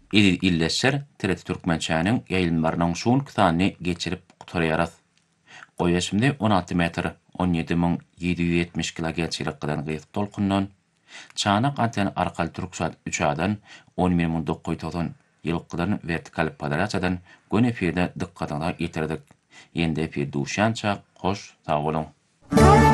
illeşer TRT Türkmençäniň ýaýlanmarynyň şuň kitany geçirip gutaraýaras. Goýaşymdy 16 metr 17770 kHz ýylkydan gyýyk dolkundan çanak anten arkaly Türksat 3Adan 10990 ýylkydan vertikal podaraçadan gün efirde dikkatiniňi ýetirdik. Ýende efir duşança hoş sag bolun.